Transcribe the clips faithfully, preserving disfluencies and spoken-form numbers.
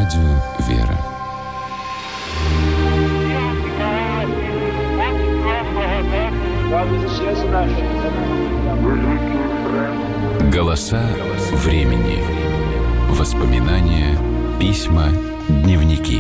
Радио «Вера». Голоса времени. Воспоминания, письма, дневники.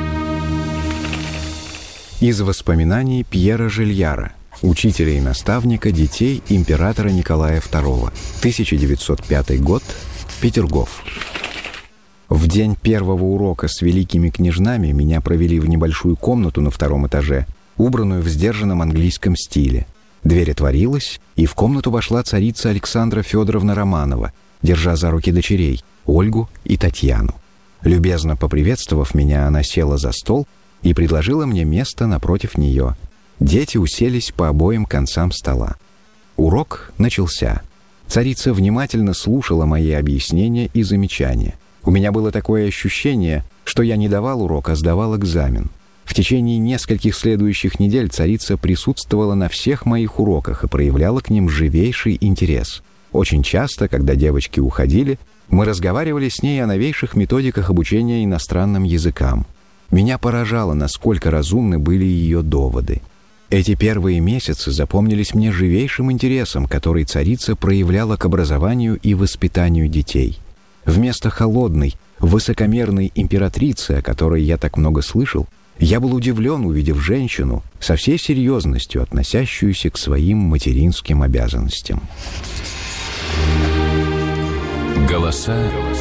Из воспоминаний Пьера Жильяра, учителя и наставника детей императора Николая второго, тысяча девятьсот пятый год, Петергоф. В день первого урока с великими княжнами меня провели в небольшую комнату на втором этаже, убранную в сдержанном английском стиле. Дверь отворилась, и в комнату вошла царица Александра Федоровна Романова, держа за руки дочерей, Ольгу и Татьяну. Любезно поприветствовав меня, она села за стол и предложила мне место напротив нее. Дети уселись по обоим концам стола. Урок начался. Царица внимательно слушала мои объяснения и замечания. У меня было такое ощущение, что я не давал урок, а сдавал экзамен. В течение нескольких следующих недель царица присутствовала на всех моих уроках и проявляла к ним живейший интерес. Очень часто, когда девочки уходили, мы разговаривали с ней о новейших методиках обучения иностранным языкам. Меня поражало, насколько разумны были ее доводы. Эти первые месяцы запомнились мне живейшим интересом, который царица проявляла к образованию и воспитанию детей. Вместо холодной, высокомерной императрицы, о которой я так много слышал, я был удивлен, увидев женщину, со всей серьезностью относящуюся к своим материнским обязанностям. Голоса